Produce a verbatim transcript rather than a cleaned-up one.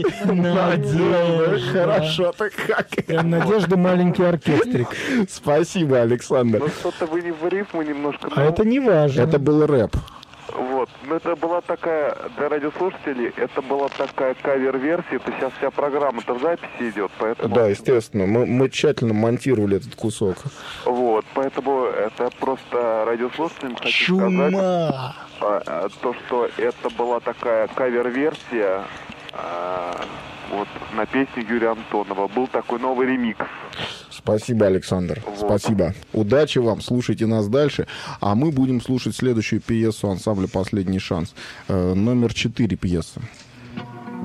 Надежда, хорошо, так как. Надежда маленький оркестрик. Спасибо, Александр. Ну что-то вы не в рифму немножко. А это не важно. Это был рэп. Вот. Ну это была такая, для радиослушателей, это была такая кавер-версия. Это сейчас вся программа-то в записи идет, поэтому... Да, естественно. Мы, мы тщательно монтировали этот кусок. Вот, поэтому это просто радиослушателям хочу Чума. сказать, а, а, то, что это была такая кавер-версия а, вот, на песню Юрия Антонова. Был такой новый ремикс. Спасибо, Александр. Вот. Спасибо. Удачи вам. Слушайте нас дальше. А мы будем слушать следующую пьесу ансамбля «Последний шанс». Э, номер четыре пьесы.